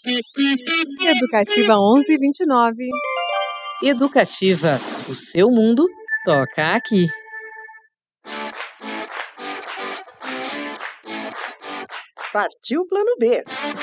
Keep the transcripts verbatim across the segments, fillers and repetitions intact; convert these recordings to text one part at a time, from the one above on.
Educativa onze e vinte e nove. Educativa, o seu mundo toca aqui. Partiu Plano B.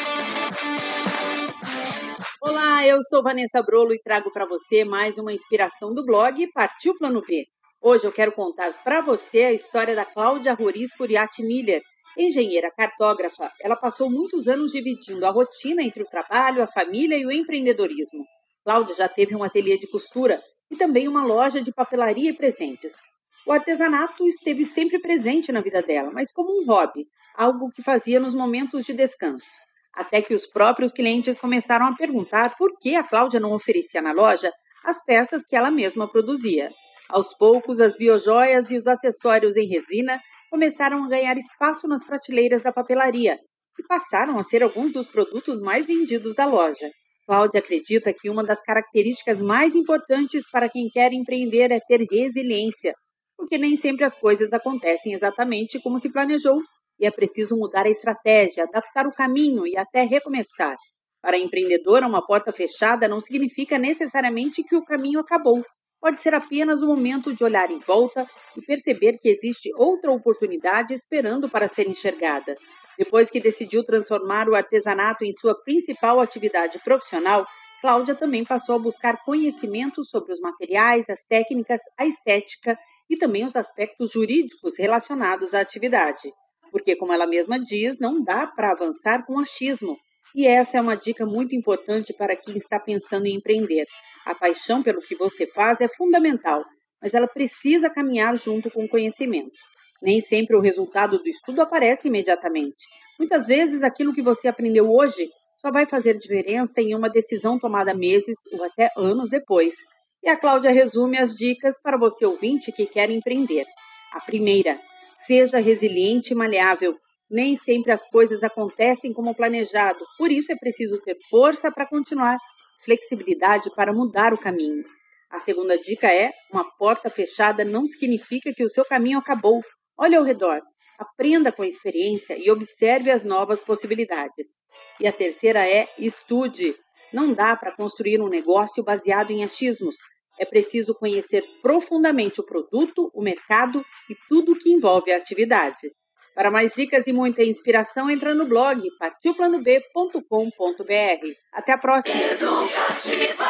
Olá, eu sou Vanessa Brolo e trago para você mais uma inspiração do blog Partiu Plano B. Hoje eu quero contar para você a história da Cláudia Roriz Furiati Miller, engenheira cartógrafa. Ela passou muitos anos dividindo a rotina entre o trabalho, a família e o empreendedorismo. Cláudia já teve um ateliê de costura e também uma loja de papelaria e presentes. O artesanato esteve sempre presente na vida dela, mas como um hobby, algo que fazia nos momentos de descanso. Até que os próprios clientes começaram a perguntar por que a Cláudia não oferecia na loja as peças que ela mesma produzia. Aos poucos, as biojoias e os acessórios em resina começaram a ganhar espaço nas prateleiras da papelaria e passaram a ser alguns dos produtos mais vendidos da loja. Cláudia acredita que uma das características mais importantes para quem quer empreender é ter resiliência, porque nem sempre as coisas acontecem exatamente como se planejou e é preciso mudar a estratégia, adaptar o caminho e até recomeçar. Para a empreendedora, uma porta fechada não significa necessariamente que o caminho acabou. Pode ser apenas o momento de olhar em volta e perceber que existe outra oportunidade esperando para ser enxergada. Depois que decidiu transformar o artesanato em sua principal atividade profissional, Cláudia também passou a buscar conhecimento sobre os materiais, as técnicas, a estética e também os aspectos jurídicos relacionados à atividade. Porque, como ela mesma diz, não dá para avançar com achismo. E essa é uma dica muito importante para quem está pensando em empreender. A paixão pelo que você faz é fundamental, mas ela precisa caminhar junto com o conhecimento. Nem sempre o resultado do estudo aparece imediatamente. Muitas vezes, aquilo que você aprendeu hoje só vai fazer diferença em uma decisão tomada meses ou até anos depois. E a Cláudia resume as dicas para você ouvinte que quer empreender. A primeira, seja resiliente e maleável. Nem sempre as coisas acontecem como planejado, por isso é preciso ter força para continuar, flexibilidade para mudar o caminho. A segunda dica é, uma porta fechada não significa que o seu caminho acabou. Olhe ao redor, aprenda com a experiência e observe as novas possibilidades. E a terceira é, estude. Não dá para construir um negócio baseado em achismos. É preciso conhecer profundamente o produto, o mercado e tudo o que envolve a atividade. Para mais dicas e muita inspiração, entra no blog partiu plano b ponto com ponto b r. Até a próxima! Educativa.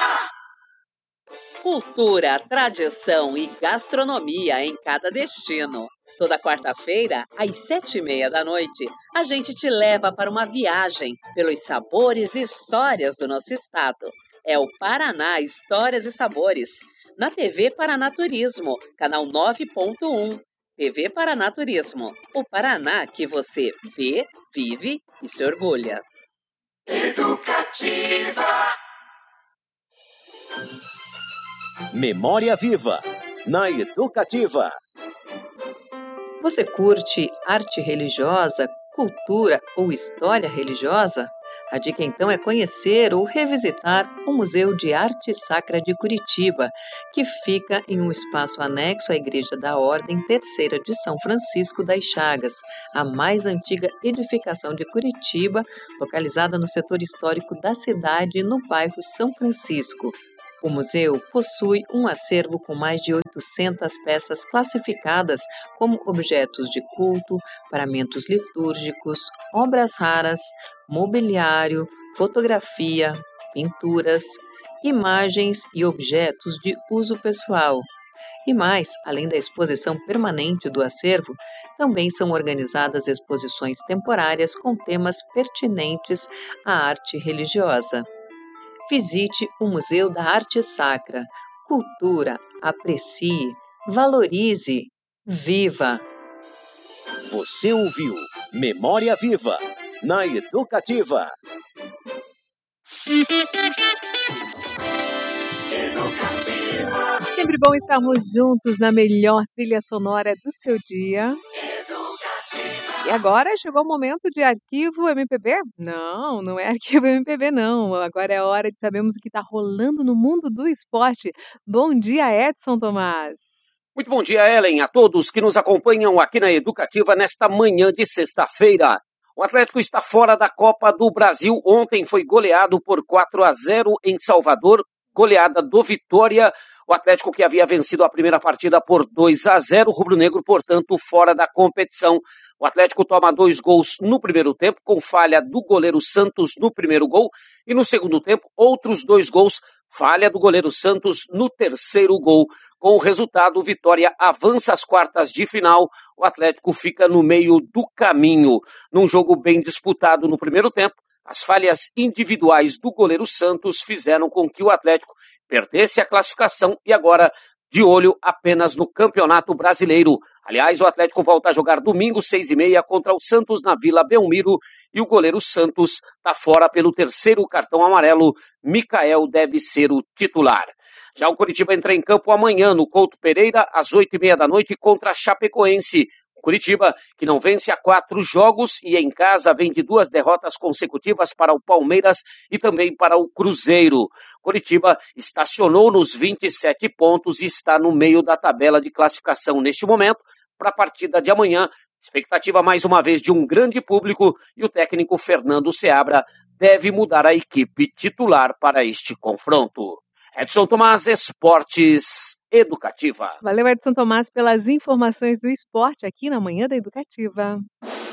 Cultura, tradição e gastronomia em cada destino. Toda quarta-feira, às sete e meia da noite, a gente te leva para uma viagem pelos sabores e histórias do nosso estado. É o Paraná Histórias e Sabores, na T V Paraná Turismo, canal nove ponto um. T V Paraná Turismo, o Paraná que você vê, vive e se orgulha. Educativa. Memória Viva, na Educativa. Você curte arte religiosa, cultura ou história religiosa? A dica então é conhecer ou revisitar o Museu de Arte Sacra de Curitiba, que fica em um espaço anexo à Igreja da Ordem Terceira de São Francisco das Chagas, a mais antiga edificação de Curitiba, localizada no setor histórico da cidade, no bairro São Francisco. O museu possui um acervo com mais de oitocentas peças classificadas como objetos de culto, paramentos litúrgicos, obras raras, mobiliário, fotografia, pinturas, imagens e objetos de uso pessoal. E mais, além da exposição permanente do acervo, também são organizadas exposições temporárias com temas pertinentes à arte religiosa. Visite o Museu da Arte Sacra. Cultura, aprecie, valorize, viva! Você ouviu Memória Viva, na Educativa. Educativa. Sempre bom estarmos juntos na melhor trilha sonora do seu dia. E agora chegou o momento de arquivo M P B? Não, não é arquivo M P B não. Agora é a hora de sabermos o que está rolando no mundo do esporte. Bom dia, Edson Tomás. Muito bom dia, Ellen, a todos que nos acompanham aqui na Educativa nesta manhã de sexta-feira. O Atlético está fora da Copa do Brasil. Ontem foi goleado por quatro a zero em Salvador, goleada do Vitória. O Atlético, que havia vencido a primeira partida por dois a zero, o rubro-negro, portanto, fora da competição. O Atlético toma dois gols no primeiro tempo, com falha do goleiro Santos no primeiro gol, e no segundo tempo, outros dois gols, falha do goleiro Santos no terceiro gol. Com o resultado, o Vitória avança às quartas de final, o Atlético fica no meio do caminho. Num jogo bem disputado no primeiro tempo, as falhas individuais do goleiro Santos fizeram com que o Atlético perdesse a classificação e agora de olho apenas no Campeonato Brasileiro. Aliás, o Atlético volta a jogar domingo, seis e meia, contra o Santos na Vila Belmiro, e o goleiro Santos está fora pelo terceiro cartão amarelo. Micael deve ser o titular. Já o Coritiba entra em campo amanhã no Couto Pereira, às oito e meia da noite, contra a Chapecoense. Curitiba, que não vence há quatro jogos e em casa vem de duas derrotas consecutivas para o Palmeiras e também para o Cruzeiro. Curitiba estacionou nos vinte e sete pontos e está no meio da tabela de classificação neste momento. Para a partida de amanhã, expectativa mais uma vez de um grande público e o técnico Fernando Seabra deve mudar a equipe titular para este confronto. Edson Tomás, Esportes Educativa. Valeu, Edson Tomás, pelas informações do esporte aqui na Manhã da Educativa.